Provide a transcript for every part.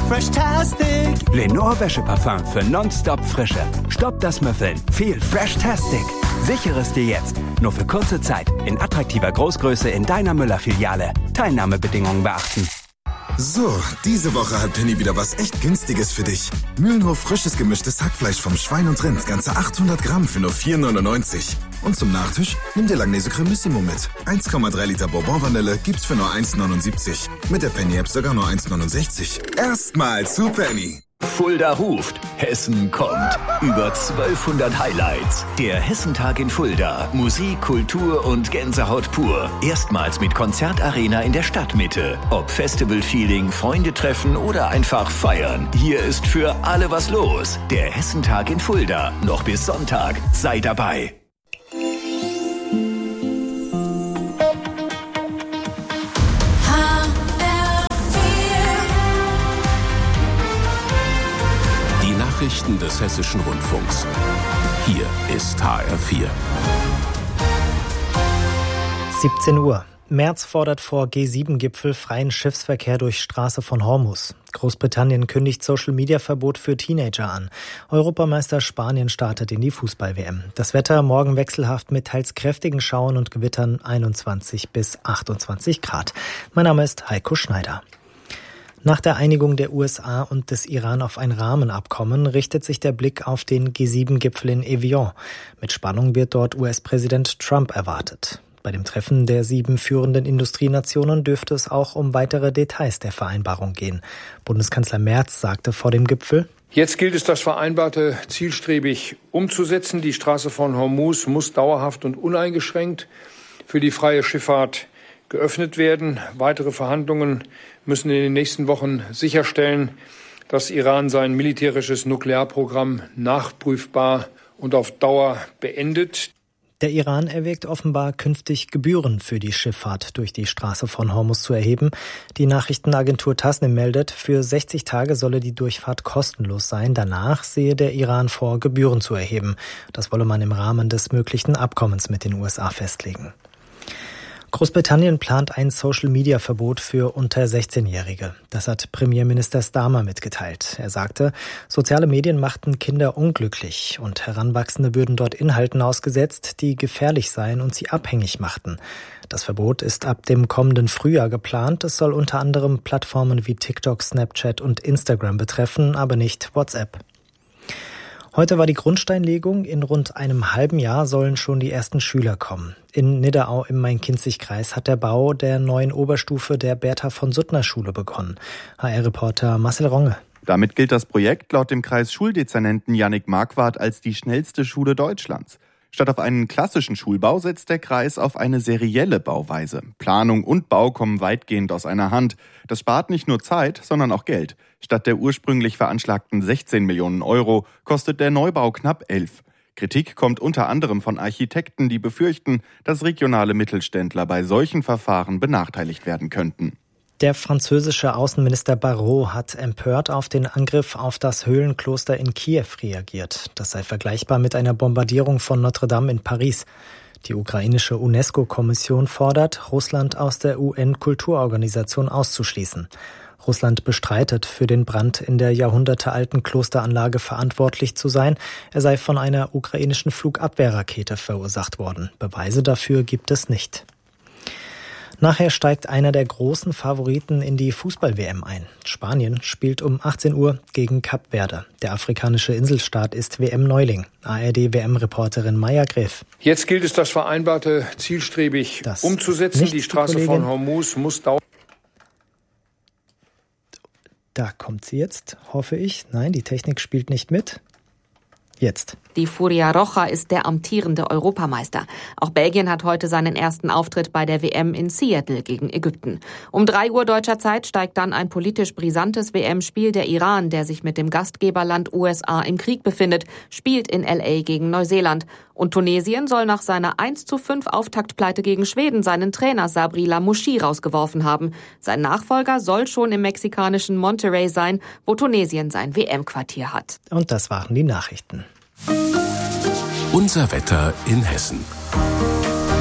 Freshtastic! Lenore Wäscheparfum für nonstop Frische. Stoppt das Müffeln. Viel Freshtastic. Sichere es dir jetzt. Nur für kurze Zeit. In attraktiver Großgröße in deiner Müller-Filiale. Teilnahmebedingungen beachten. So, diese Woche hat Penny wieder was echt Günstiges für dich. Mühlenhof frisches gemischtes Hackfleisch vom Schwein und Rind, ganze 800 Gramm für nur 4,99. Und zum Nachtisch, nimm dir Langnese Cremissimo mit. 1,3 Liter Bourbon-Vanille gibt's für nur 1,79. Mit der Penny-App sogar nur 1,69. Erstmal zu Penny. Fulda ruft, Hessen kommt. Über 1200 Highlights. Der Hessentag in Fulda. Musik, Kultur und Gänsehaut pur. Erstmals mit Konzertarena in der Stadtmitte. Ob Festival-Feeling, Freunde treffen oder einfach feiern. Hier ist für alle was los. Der Hessentag in Fulda. Noch bis Sonntag. Sei dabei. Nachrichten des Hessischen Rundfunks. Hier ist HR4. 17 Uhr. Merz fordert vor G7-Gipfel freien Schiffsverkehr durch Straße von Hormuz. Großbritannien kündigt Social-Media-Verbot für Teenager an. Europameister Spanien startet in die Fußball-WM. Das Wetter morgen wechselhaft mit teils kräftigen Schauern und Gewittern 21 bis 28 Grad. Mein Name ist Heiko Schneider. Nach der Einigung der USA und des Iran auf ein Rahmenabkommen richtet sich der Blick auf den G7-Gipfel in Evian. Mit Spannung wird dort US-Präsident Trump erwartet. Bei dem Treffen der 7 führenden Industrienationen dürfte es auch um weitere Details der Vereinbarung gehen. Bundeskanzler Merz sagte vor dem Gipfel: Jetzt gilt es, das Vereinbarte zielstrebig umzusetzen. Die Straße von Hormuz muss dauerhaft und uneingeschränkt für die freie Schifffahrt geöffnet werden. Weitere Verhandlungen müssen in den nächsten Wochen sicherstellen, dass Iran sein militärisches Nuklearprogramm nachprüfbar und auf Dauer beendet. Der Iran erwägt offenbar, künftig Gebühren für die Schifffahrt durch die Straße von Hormuz zu erheben. Die Nachrichtenagentur Tasnim meldet, für 60 Tage solle die Durchfahrt kostenlos sein. Danach sehe der Iran vor, Gebühren zu erheben. Das wolle man im Rahmen des möglichen Abkommens mit den USA festlegen. Großbritannien plant ein Social-Media-Verbot für unter 16-Jährige. Das hat Premierminister Starmer mitgeteilt. Er sagte, soziale Medien machten Kinder unglücklich und Heranwachsende würden dort Inhalten ausgesetzt, die gefährlich seien und sie abhängig machten. Das Verbot ist ab dem kommenden Frühjahr geplant. Es soll unter anderem Plattformen wie TikTok, Snapchat und Instagram betreffen, aber nicht WhatsApp. Heute war die Grundsteinlegung. In rund einem halben Jahr sollen schon die ersten Schüler kommen. In Nidderau im Main-Kinzig-Kreis hat der Bau der neuen Oberstufe der Bertha-von-Suttner-Schule begonnen. HR-Reporter Marcel Ronge. Damit gilt das Projekt laut dem Kreisschuldezernenten Jannik Marquardt als die schnellste Schule Deutschlands. Statt auf einen klassischen Schulbau setzt der Kreis auf eine serielle Bauweise. Planung und Bau kommen weitgehend aus einer Hand. Das spart nicht nur Zeit, sondern auch Geld. Statt der ursprünglich veranschlagten 16 Millionen Euro kostet der Neubau knapp 11. Kritik kommt unter anderem von Architekten, die befürchten, dass regionale Mittelständler bei solchen Verfahren benachteiligt werden könnten. Der französische Außenminister Barrot hat empört auf den Angriff auf das Höhlenkloster in Kiew reagiert. Das sei vergleichbar mit einer Bombardierung von Notre Dame in Paris. Die ukrainische UNESCO-Kommission fordert, Russland aus der UN-Kulturorganisation auszuschließen. Russland bestreitet, für den Brand in der jahrhundertealten Klosteranlage verantwortlich zu sein. Er sei von einer ukrainischen Flugabwehrrakete verursacht worden. Beweise dafür gibt es nicht. Nachher steigt einer der großen Favoriten in die Fußball-WM ein. Spanien spielt um 18 Uhr gegen Kap Verde. Der afrikanische Inselstaat ist WM-Neuling. ARD-WM-Reporterin Maya Gräf. Jetzt gilt es, das Vereinbarte zielstrebig umzusetzen. Die Straße von Hormuz muss dauern. Da kommt sie jetzt, hoffe ich. Nein, die Technik spielt nicht mit. Jetzt. Die Furia Roja ist der amtierende Europameister. Auch Belgien hat heute seinen ersten Auftritt bei der WM in Seattle gegen Ägypten. Um 3 Uhr deutscher Zeit steigt dann ein politisch brisantes WM-Spiel. Der Iran, der sich mit dem Gastgeberland USA im Krieg befindet, spielt in L.A. gegen Neuseeland. Und Tunesien soll nach seiner 1:5 Auftaktpleite gegen Schweden seinen Trainer Sabri Lamouchi rausgeworfen haben. Sein Nachfolger soll schon im mexikanischen Monterrey sein, wo Tunesien sein WM-Quartier hat. Und das waren die Nachrichten. Unser Wetter in Hessen.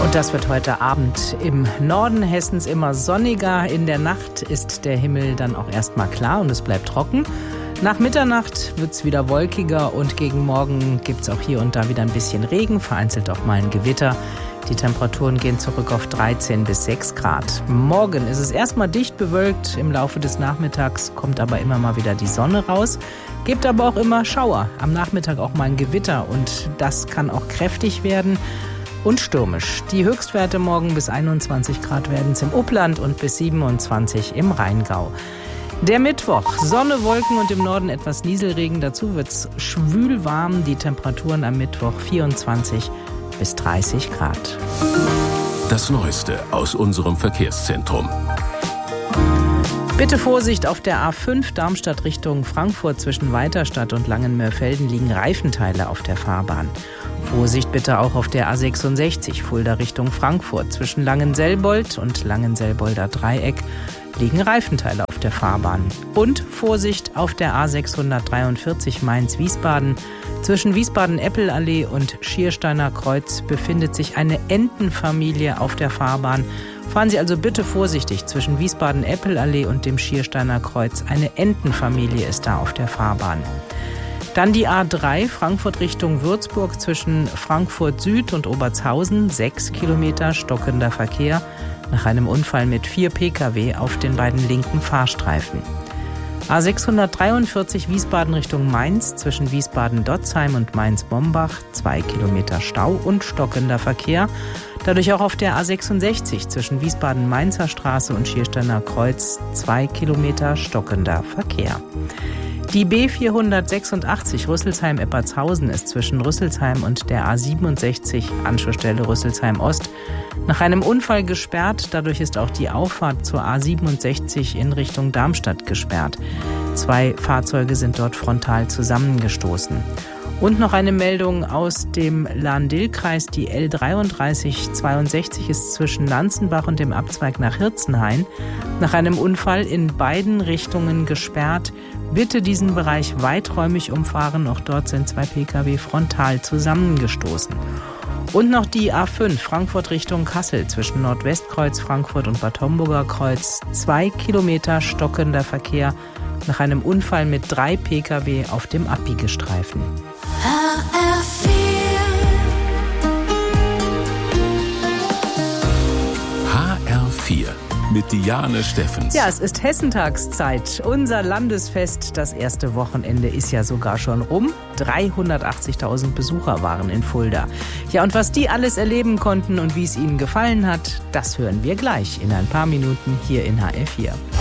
Und das wird heute Abend im Norden Hessens immer sonniger. In der Nacht ist der Himmel dann auch erstmal klar und es bleibt trocken. Nach Mitternacht wird es wieder wolkiger und gegen Morgen gibt es auch hier und da wieder ein bisschen Regen, vereinzelt auch mal ein Gewitter. Die Temperaturen gehen zurück auf 13 bis 6 Grad. Morgen ist es erstmal dicht bewölkt. Im Laufe des Nachmittags kommt aber immer mal wieder die Sonne raus. Gibt aber auch immer Schauer. Am Nachmittag auch mal ein Gewitter und das kann auch kräftig werden und stürmisch. Die Höchstwerte morgen bis 21 Grad werden es im Upland und bis 27 im Rheingau. Der Mittwoch, Sonne, Wolken und im Norden etwas Nieselregen. Dazu wird es schwül warm. Die Temperaturen am Mittwoch 24 bis 30 Grad. Das Neueste aus unserem Verkehrszentrum. Bitte Vorsicht, auf der A5 Darmstadt Richtung Frankfurt zwischen Weiterstadt und Langenmörfelden liegen Reifenteile auf der Fahrbahn. Vorsicht bitte auch auf der A66 Fulda Richtung Frankfurt zwischen Langenselbold und Langenselbolder Dreieck liegen Reifenteile auf der Fahrbahn. Und Vorsicht auf der A643 Mainz-Wiesbaden. Zwischen Wiesbaden-Eppelallee und Schiersteiner Kreuz befindet sich eine Entenfamilie auf der Fahrbahn. Fahren Sie also bitte vorsichtig. Zwischen Wiesbaden-Eppelallee und dem Schiersteiner Kreuz eine Entenfamilie ist da auf der Fahrbahn. Dann die A3 Frankfurt Richtung Würzburg zwischen Frankfurt Süd und Obertshausen. 6 Kilometer stockender Verkehr nach einem Unfall mit 4 Pkw auf den beiden linken Fahrstreifen. A643 Wiesbaden Richtung Mainz zwischen Wiesbaden-Dotzheim und Mainz-Bombach. 2 Kilometer Stau und stockender Verkehr. Dadurch auch auf der A66 zwischen Wiesbaden-Mainzer Straße und Schiersteiner Kreuz. 2 Kilometer stockender Verkehr. Die B486 Rüsselsheim-Eppertshausen ist zwischen Rüsselsheim und der A67 Anschlussstelle Rüsselsheim-Ost nach einem Unfall gesperrt. Dadurch ist auch die Auffahrt zur A67 in Richtung Darmstadt gesperrt. 2 Fahrzeuge sind dort frontal zusammengestoßen. Und noch eine Meldung aus dem Lahn-Dill-Kreis. Die L3362 ist zwischen Lanzenbach und dem Abzweig nach Hirzenhain nach einem Unfall in beiden Richtungen gesperrt. Bitte diesen Bereich weiträumig umfahren. Auch dort sind 2 Pkw frontal zusammengestoßen. Und noch die A5 Frankfurt Richtung Kassel zwischen Nordwestkreuz Frankfurt und Bad Homburger Kreuz. 2 Kilometer stockender Verkehr nach einem Unfall mit 3 Pkw auf dem Abbiegestreifen. HR4 mit Diane Steffens. Ja, es ist Hessentagszeit. Unser Landesfest, das erste Wochenende ist ja sogar schon rum. 380.000 Besucher waren in Fulda. Ja, und was die alles erleben konnten und wie es ihnen gefallen hat, das hören wir gleich in ein paar Minuten hier in HR4.